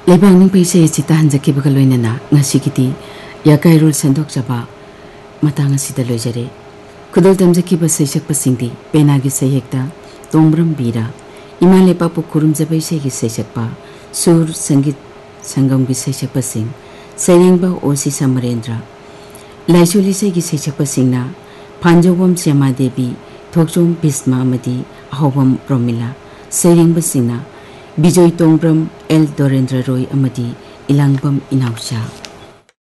लेबांग पैसे चिता हंजकीबग लोइनना ngasiगidi yakairul sendokjaba matang asida loijare khudol tamjakiba seisak pasingdi penagi sehekta tongbram bira imalepa pu khurumjabai segi seisakpa sur sangit sangam gi seisak pasing sairengba osi samarendra laisuli segi seisak pasingna phanjobam syama devi thokjom bisma amadi ahobam promila sairengba singna Bijoy Tongbram El Dorendra Roy amadi Ilangbam Inausha